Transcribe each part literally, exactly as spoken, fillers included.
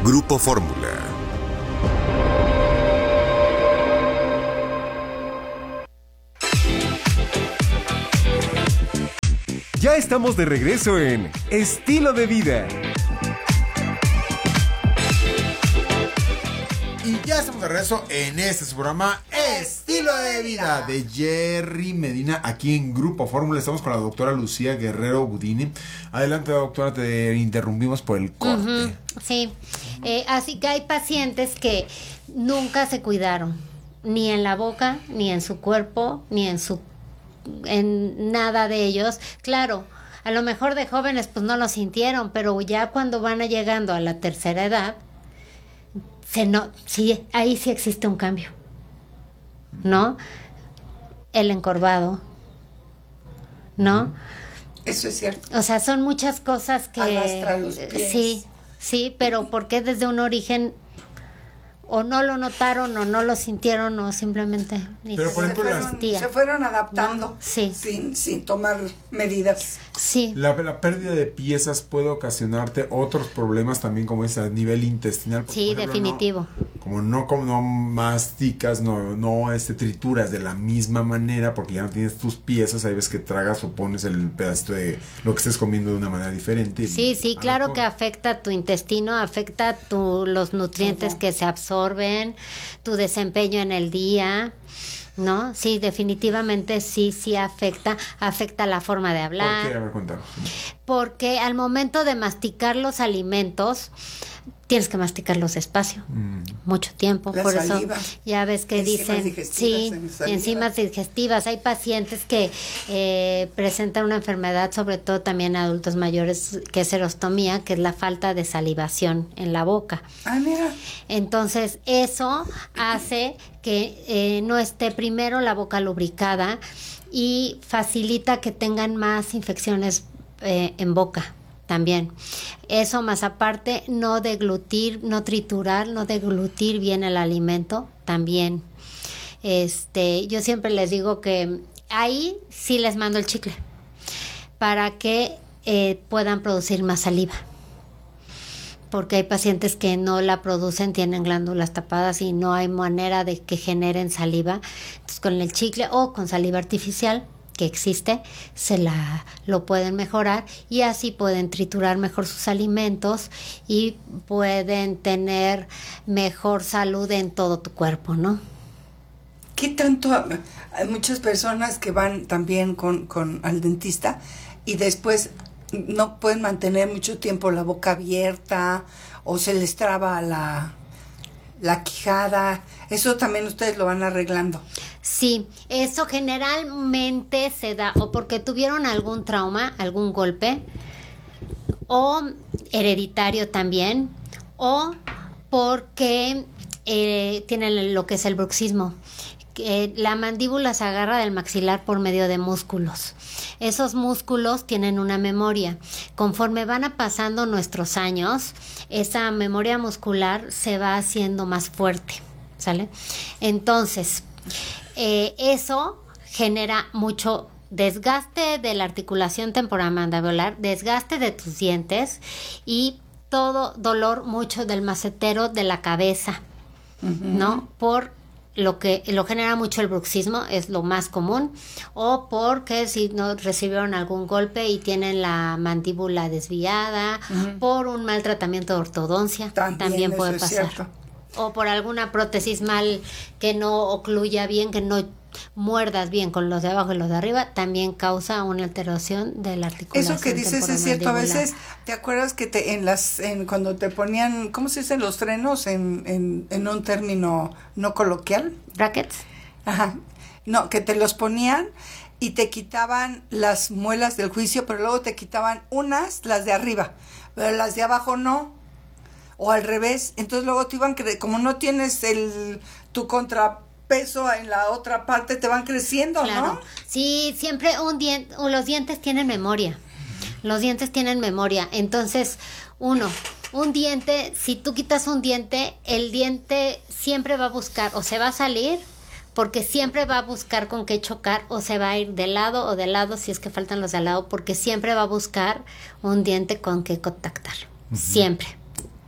Grupo Fórmula. Ya estamos de regreso en Estilo de Vida. Y ya estamos de regreso en este su programa Estilo de Vida de Jerry Medina, aquí en Grupo Fórmula. Estamos con la doctora Lucía Guerrero Budini. Adelante, doctora, te interrumpimos por el corte. Uh-huh. Sí, eh, así que hay pacientes que nunca se cuidaron, ni en la boca, ni en su cuerpo, ni en su en nada de ellos. Claro, a lo mejor de jóvenes pues no lo sintieron, pero ya cuando van a llegando a la tercera edad, se no, sí, ahí sí existe un cambio, ¿no? El encorvado, ¿no? Eso es cierto. O sea, son muchas cosas que arrastran los pies. Sí, sí, pero porque desde un origen o no lo notaron o no lo sintieron o simplemente pero por ejemplo se fueron, se fueron adaptando, ¿no? Sí. sin, sin tomar medidas. Sí. La, la pérdida de piezas puede ocasionarte otros problemas también, como es a nivel intestinal. Porque, Sí, por ejemplo, definitivo. No, como no como no masticas, no, no este, trituras de la misma manera, porque ya no tienes tus piezas, hay veces que tragas o pones el pedacito de lo que estés comiendo de una manera diferente. Sí, sí, claro que afecta tu intestino, afecta tu, los nutrientes uh-huh. que se absorben, tu desempeño en el día, ¿no? Sí, definitivamente sí, sí afecta, afecta la forma de hablar. ¿Por qué? A ver, cuéntanos. Porque al momento de masticar los alimentos, tienes que masticarlos despacio, mm. mucho tiempo, la por saliva. Eso ya ves que enzimas dicen, sí, enzimas digestivas. Hay pacientes que eh, presentan una enfermedad, sobre todo también adultos mayores, que es serostomía, que es la falta de salivación en la boca. Ah, mira. Entonces eso hace que eh, no esté primero la boca lubricada y facilita que tengan más infecciones eh, en boca. También, eso más aparte, no deglutir, no triturar, no deglutir bien el alimento, también. Este, yo siempre les digo que ahí sí les mando el chicle, para que eh, puedan producir más saliva. Porque hay pacientes que no la producen, tienen glándulas tapadas y no hay manera de que generen saliva. Entonces con el chicle o con saliva artificial, que existe, se la lo pueden mejorar y así pueden triturar mejor sus alimentos y pueden tener mejor salud en todo tu cuerpo, ¿no? ¿Qué tanto? Hay muchas personas que van también con, con al dentista y después no pueden mantener mucho tiempo la boca abierta o se les traba la, la quijada. Eso también ustedes lo van arreglando. Sí, eso generalmente se da o porque tuvieron algún trauma, algún golpe, o hereditario también, o porque eh, tienen lo que es el bruxismo. Que la mandíbula se agarra del maxilar por medio de músculos. Esos músculos tienen una memoria. Conforme van pasando nuestros años, esa memoria muscular se va haciendo más fuerte, ¿sale? Entonces, eh, eso genera mucho desgaste de la articulación temporomandibular, desgaste de tus dientes y todo dolor mucho del macetero de la cabeza, uh-huh. ¿no? Por lo que lo genera mucho el bruxismo, es lo más común, o porque si no recibieron algún golpe y tienen la mandíbula desviada, uh-huh. por un mal tratamiento de ortodoncia, también, también puede pasar. O por alguna prótesis mal que no ocluya bien, que no muerdas bien con los de abajo y los de arriba, también causa una alteración de la articulación. Eso que dices es cierto. A veces, ¿te acuerdas que te en las en cuando te ponían, ¿cómo se dicen los frenos en, en, en un término no coloquial? Brackets. Ajá. No, que te los ponían y te quitaban las muelas del juicio, pero luego te quitaban unas, las de arriba, pero las de abajo no. O al revés. Entonces luego te iban cre- como no tienes el tu contra peso en la otra parte, te van creciendo, claro. ¿no? Sí, siempre un diente, los dientes tienen memoria. Los dientes tienen memoria. Entonces, uno, un diente, si tú quitas un diente, el diente siempre va a buscar o se va a salir, porque siempre va a buscar con qué chocar, o se va a ir de lado o de lado si es que faltan los de al lado, porque siempre va a buscar un diente con qué contactar. Uh-huh. Siempre.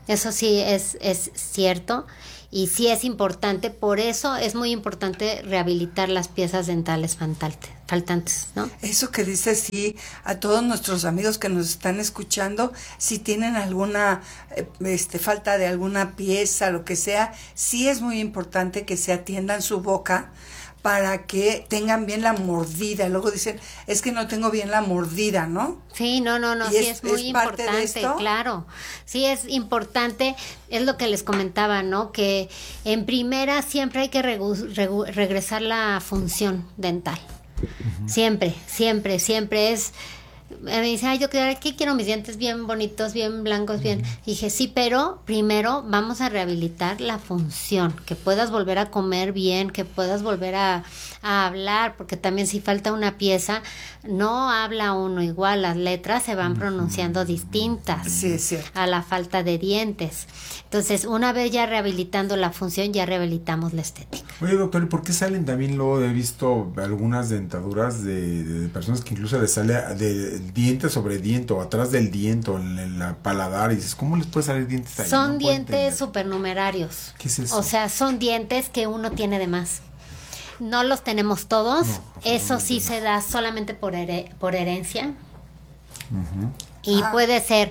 Eso sí es, es cierto y sí es importante, por eso es muy importante rehabilitar las piezas dentales faltantes, faltantes, ¿no? Eso que dices, sí, a todos nuestros amigos que nos están escuchando, si tienen alguna eh, este, falta de alguna pieza, lo que sea, sí es muy importante que se atiendan su boca para que tengan bien la mordida. Luego dicen, es que no tengo bien la mordida, ¿no? Sí, no, no, no, ¿Y sí es- es, muy es parte de importante, esto? claro. Sí es importante, es lo que les comentaba, ¿no? Que en primera siempre hay que regu- regu- regresar la función dental. Siempre, siempre, siempre es... Me dice, ay, yo quiero, ¿qué quiero? Mis dientes bien bonitos, bien blancos, bien... Y dije, sí, pero primero vamos a rehabilitar la función, que puedas volver a comer bien, que puedas volver a, a hablar, porque también si falta una pieza, no habla uno igual, las letras se van pronunciando distintas Sí, es cierto. a la falta de dientes. Entonces, una vez ya rehabilitando la función, ya rehabilitamos la estética. Oye, doctor, ¿y por qué salen también luego? He visto algunas dentaduras de, de personas que incluso les sale de diente sobre diente o atrás del diente o en, en la paladar y dices, ¿cómo les puede salir dientes ahí? Son No puedo dientes entender. supernumerarios. ¿Qué es eso? O sea, son dientes que uno tiene de más. No los tenemos todos. No, Eso sí se da solamente por, here- por herencia. Ujú. Y Ah. puede ser,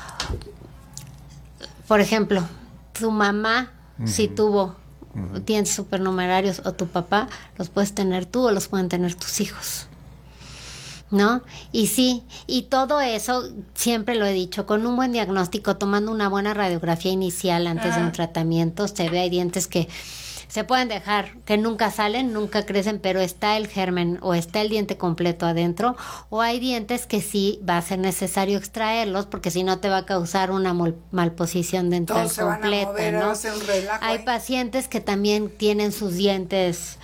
por ejemplo, tu mamá, si tuvo dientes supernumerarios, o tu papá, los puedes tener tú o los pueden tener tus hijos. ¿No? Y sí, y todo eso, siempre lo he dicho, con un buen diagnóstico, tomando una buena radiografía inicial antes de un tratamiento, se ve, hay dientes que se pueden dejar, que nunca salen, nunca crecen, pero está el germen o está el diente completo adentro, o hay dientes que sí va a ser necesario extraerlos, porque si no te va a causar una mol- malposición dental Todos se van a completa, mover, va ¿no? a ser un relajo Hay ahí. pacientes que también tienen sus dientes,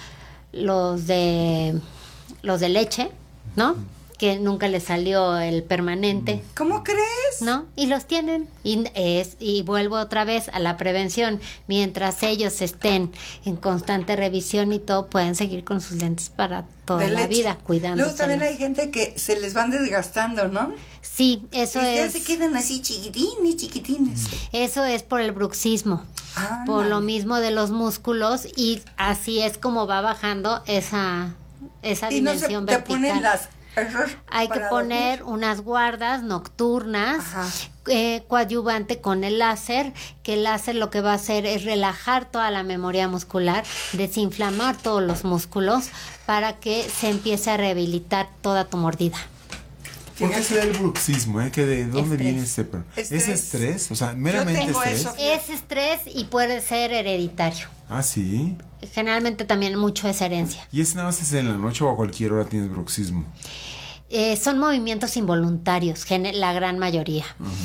los de los de leche, ¿no? Que nunca les salió el permanente, ¿Cómo crees? ¿no? Y los tienen. Y, es, y vuelvo otra vez a la prevención. Mientras ellos estén en constante revisión y todo, pueden seguir con sus lentes para toda De la leche. vida, cuidándose. Luego también hay gente que se les van desgastando, ¿no? Sí, eso y ya es. se quedan así chiquitines, chiquitines. Eso es por el bruxismo. Ah, Por lo ándale. mismo de los músculos, y así es como va bajando esa, esa Y no se dimensión te vertical. ponen las... Hay que para poner dormir. unas guardas nocturnas, Ajá. eh, coadyuvante con el láser, que el láser lo que va a hacer es relajar toda la memoria muscular, desinflamar todos los músculos para que se empiece a rehabilitar toda tu mordida. ¿Por qué se da el bruxismo? ¿Eh? ¿Que ¿De dónde Estrés. viene ese? pro- ¿Es Estrés. estrés? O sea, meramente tengo estrés. eso. Es estrés y puede ser hereditario. Ah, sí. Generalmente también mucho es herencia. ¿Y ese nada más es en la noche o a cualquier hora tienes bruxismo? Eh, son movimientos involuntarios, gene- la gran mayoría.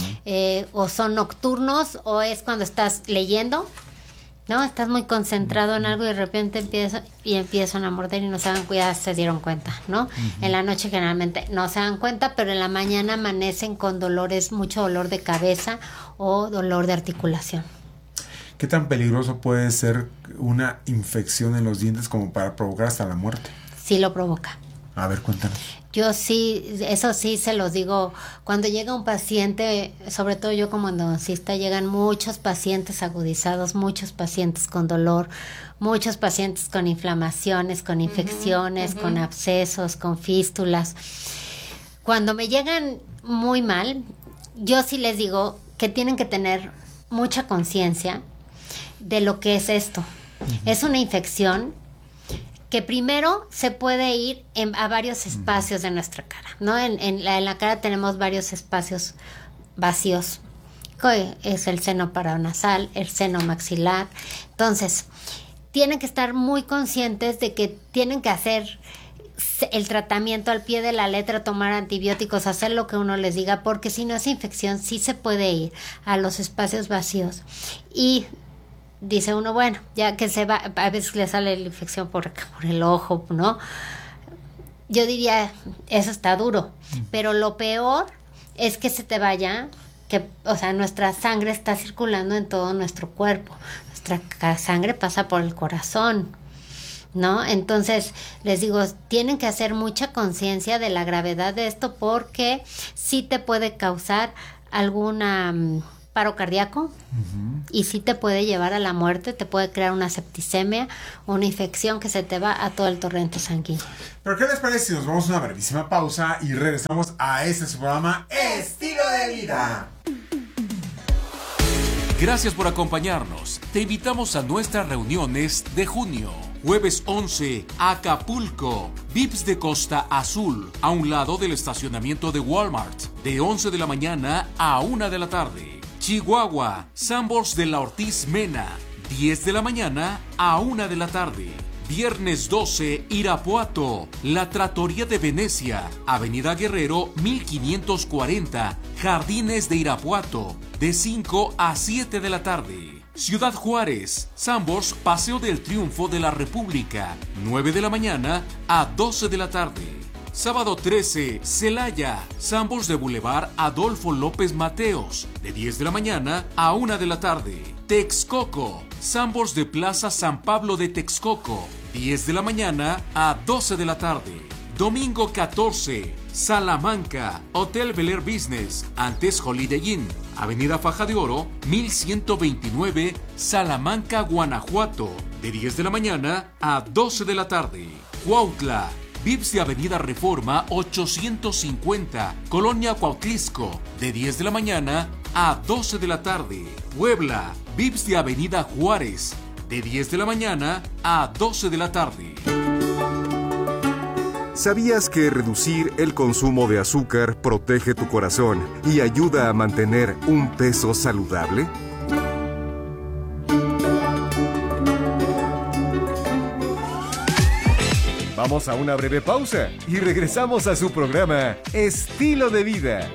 Eh, o son nocturnos, o es cuando estás leyendo, ¿no? Estás muy concentrado en algo y de repente empieza, y empiezan a morder y no se dan cuenta, se dieron cuenta, ¿no? En la noche generalmente no se dan cuenta, pero en la mañana amanecen con dolores, mucho dolor de cabeza o dolor de articulación. ¿Qué tan peligroso puede ser una infección en los dientes como para provocar hasta la muerte? Sí lo provoca. A ver, cuéntanos. Yo sí, eso sí se los digo, cuando llega un paciente, sobre todo yo como endodoncista, llegan muchos pacientes agudizados, muchos pacientes con dolor, muchos pacientes con inflamaciones, con infecciones, con abscesos, con fístulas. Cuando me llegan muy mal, yo sí les digo que tienen que tener mucha conciencia de lo que es esto. Es una infección que primero se puede ir en, a varios espacios de nuestra cara, ¿no? En, en, la, en la cara tenemos varios espacios vacíos. que Es el seno paranasal, el seno maxilar. Entonces, tienen que estar muy conscientes de que tienen que hacer el tratamiento al pie de la letra, tomar antibióticos, hacer lo que uno les diga, porque si no, esa infección sí se puede ir a los espacios vacíos. Y dice uno, bueno, ya que se va, a veces le sale la infección por acá, por el ojo, ¿no? Yo diría, eso está duro, pero lo peor es que se te vaya, que, o sea, nuestra sangre está circulando en todo nuestro cuerpo, nuestra ca- sangre pasa por el corazón, ¿no? Entonces, les digo, tienen que hacer mucha conciencia de la gravedad de esto, porque sí te puede causar alguna mm, paro cardíaco, uh-huh. y sí te puede llevar a la muerte, te puede crear una septicemia, una infección que se te va a todo el torrente sanguíneo. Pero ¿qué les parece si nos vamos a una brevísima pausa y regresamos a este su programa Estilo de Vida? Gracias por acompañarnos. Te invitamos a nuestras reuniones de junio. Jueves once, Acapulco, Vips de Costa Azul, a un lado del estacionamiento de Walmart, de once de la mañana a una de la tarde. Chihuahua, Sambors de la Ortiz Mena, diez de la mañana a una de la tarde. Viernes doce, Irapuato, La Trattoria de Venecia, Avenida Guerrero mil quinientos cuarenta, Jardines de Irapuato, de cinco a siete de la tarde. Ciudad Juárez, Sambors Paseo del Triunfo de la República, nueve de la mañana a doce de la tarde. Sábado trece, Celaya, Sambors de Boulevard Adolfo López Mateos, de diez de la mañana a una de la tarde. Texcoco, Sambors de Plaza San Pablo de Texcoco, diez de la mañana a doce de la tarde. Domingo catorce, Salamanca, Hotel Bel Air Business, antes Holiday Inn, Avenida Faja de Oro, mil ciento veintinueve, Salamanca, Guanajuato, de diez de la mañana a doce de la tarde. Cuautla, Vips de Avenida Reforma ochocientos cincuenta, Colonia Cuautlisco, de diez de la mañana a doce de la tarde. Puebla, Vips de Avenida Juárez, de diez de la mañana a doce de la tarde. ¿Sabías que reducir el consumo de azúcar protege tu corazón y ayuda a mantener un peso saludable? Vamos a una breve pausa y regresamos a su programa Estilo de Vida.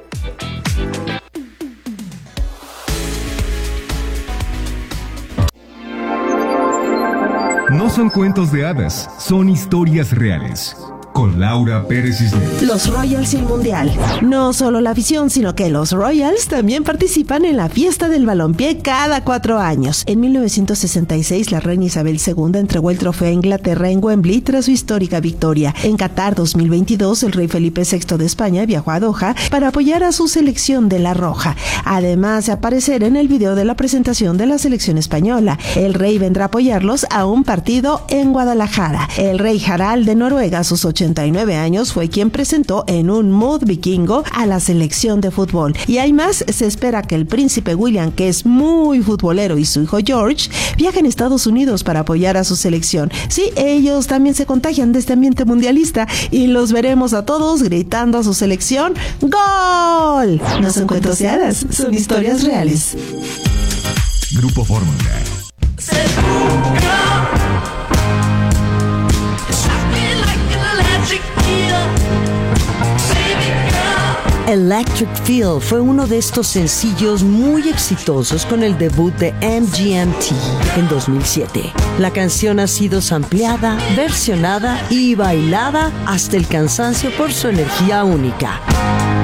No son cuentos de hadas, son historias reales. Con Laura Pérez Cisneros. Los Royals y el Mundial. No solo la afición, sino que los Royals también participan en la fiesta del balompié cada cuatro años. En mil novecientos sesenta y seis, la reina Isabel segunda entregó el trofeo a Inglaterra en Wembley tras su histórica victoria. En Qatar dos mil veintidós, el rey Felipe sexto de España viajó a Doha para apoyar a su selección de la Roja. Además de aparecer en el video de la presentación de la selección española, el rey vendrá a apoyarlos a un partido en Guadalajara. El rey Harald de Noruega, a sus ochenta y nueve años, fue quien presentó en un mood vikingo a la selección de fútbol. Y hay más, se espera que el príncipe William, que es muy futbolero, y su hijo George viajen a Estados Unidos para apoyar a su selección. Sí, ellos también se contagian de este ambiente mundialista y los veremos a todos gritando a su selección ¡Gol! No son cuentos de hadas, son historias reales. Grupo Fórmula. Electric Feel fue uno de estos sencillos muy exitosos con el debut de M G M T en dos mil siete. La canción ha sido sampleada, versionada y bailada hasta el cansancio por su energía única.